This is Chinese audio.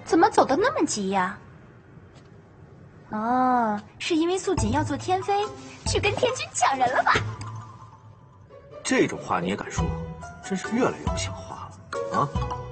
怎么走得那么急呀？哦，是因为素锦要做天妃，去跟天君抢人了吧？ 这种话你也敢说，真是越来越不像话了啊！